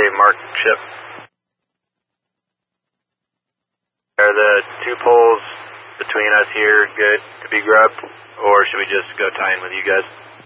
Mark Ship. Are the 2 poles between us here good to be grubbed, or should we just go tie in with you guys?